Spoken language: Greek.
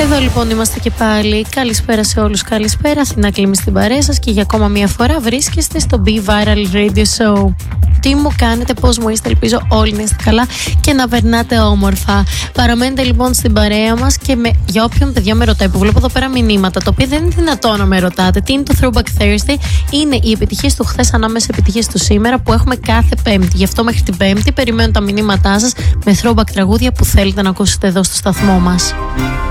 Εδώ λοιπόν είμαστε και πάλι. Καλησπέρα σε όλους, καλησπέρα. Αθηνά Κλίμη στην παρέα σας και για ακόμα μια φορά βρίσκεστε στο Be Viral Radio Show. Τι μου κάνετε, πώς μου είστε, ελπίζω όλοι να είστε καλά και να περνάτε όμορφα. Παραμένετε λοιπόν στην παρέα μας και για όποιον παιδιά με ρωτάει, που βλέπω εδώ πέρα μηνύματα, το οποίο δεν είναι δυνατό να με ρωτάτε. Τι είναι το Throwback Thursday? Είναι οι επιτυχίες του χθες ανάμεσα επιτυχίες του σήμερα που έχουμε κάθε Πέμπτη. Γι' αυτό μέχρι την Πέμπτη περιμένω τα μηνύματά σας με throwback τραγούδια που θέλετε να ακούσετε εδώ στο σταθμό μας.